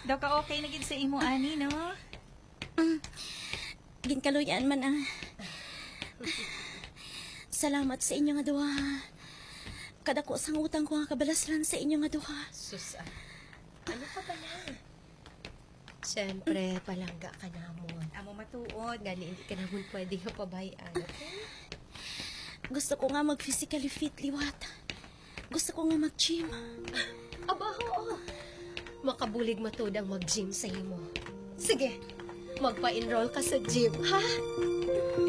Daw ka okay na gid sa imo, ani, no? Ginkaluyan man ang... Salamat sa inyo nga duha. Kadako sang utang ko nga kabalasran sa inyo nga duha. Sus, ano ka ba na? Siyempre, palangga ka namon. Amo matuod, gani hindi ka namon pwede ka pabayaan, okay? Gusto ko nga mag-physically fit, liwat. Gusto ko nga mag-gym. Aba, oo. Makabulig matod ang mag-gym sa imo. Sige, magpa-enroll ka sa gym, ha?